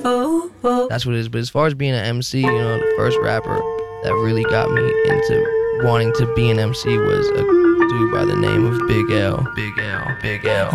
That's what it is. But as far as being an MC, you know, the first rapper that really got me into wanting to be an MC was a dude by the name of Big L. Big L. Big L.